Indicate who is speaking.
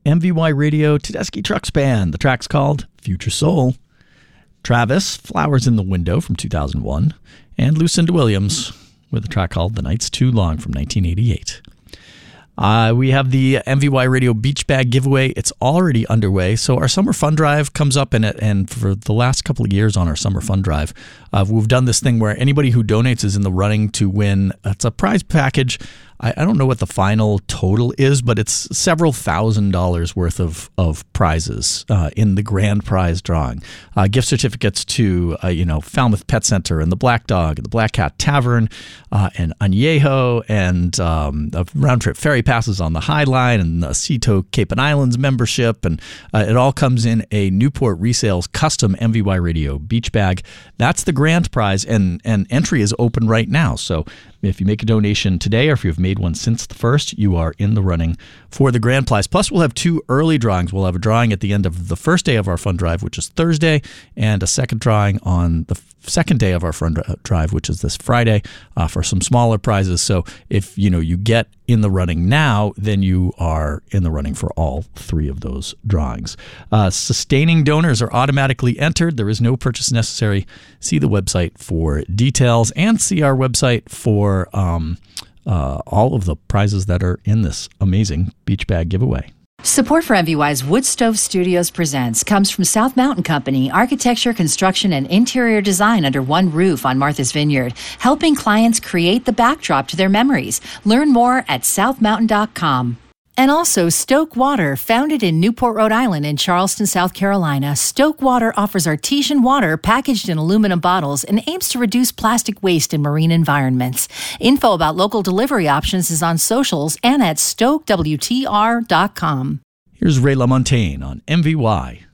Speaker 1: MVY Radio Tedeschi Trucks Band. The track's called Future Soul. Travis, Flowers in the Window from 2001. And Lucinda Williams with a track called The Night's Too Long from 1988. We have the MVY Radio Beach Bag giveaway. It's already underway. So our Summer Fun Drive comes up in it. And for the last couple of years on our Summer Fun Drive, we've done this thing where anybody who donates is in the running to win. It's a prize package. I don't know what the final total is, but it's several $1,000s worth of prizes in the grand prize drawing. Gift certificates to Falmouth Pet Center and the Black Dog and the Black Cat Tavern and Añejo and round trip ferry passes on the High Line and the Cito Cape and Islands membership, and it all comes in a Newport Resales custom MVY Radio beach bag. That's the grand prize, and entry is open right now. So if you make a donation today or if you've made one since the first, you are in the running for the grand prize. Plus, we'll have two early drawings. We'll have a drawing at the end of the first day of our fund drive, which is Thursday, and a second drawing on the second day of our fund drive, which is this Friday, for some smaller prizes. So if you get in the running now, then you are in the running for all three of those drawings. Sustaining donors are automatically entered. There is no purchase necessary. See the website for details and see our website for all of the prizes that are in this amazing beach bag giveaway.
Speaker 2: Support for MVY's Wood Stove Studios Presents comes from South Mountain Company, architecture, construction, and interior design under one roof on Martha's Vineyard, helping clients create the backdrop to their memories. Learn more at southmountain.com. And also Stoke Water, founded in Newport, Rhode Island and Charleston, South Carolina. Stoke Water offers artesian water packaged in aluminum bottles and aims to reduce plastic waste in marine environments. Info about local delivery options is on socials and at stokewtr.com.
Speaker 1: Here's Ray LaMontagne on MVY.